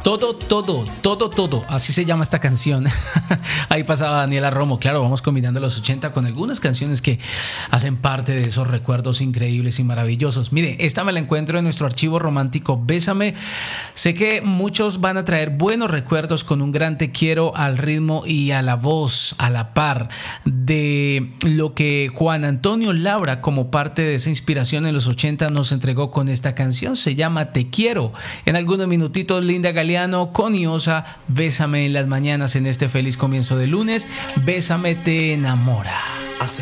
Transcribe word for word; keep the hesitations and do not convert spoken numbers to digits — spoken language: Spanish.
Todo, todo, todo, todo. Así se llama esta canción. Ahí pasaba Daniela Romo. Claro, vamos combinando los ochenta con algunas canciones que hacen parte de esos recuerdos increíbles y maravillosos. Mire, esta me la encuentro en nuestro archivo romántico Bésame. Sé que muchos van a traer buenos recuerdos con un gran te quiero al ritmo y a la voz, a la par de lo que Juan Antonio Labra, como parte de esa inspiración en los ochenta, nos entregó con esta canción. Se llama Te Quiero. En algunos minutitos, Linda Galeano con Iosa, Bésame en las mañanas en este feliz comienzo de lunes. Bésame te enamora.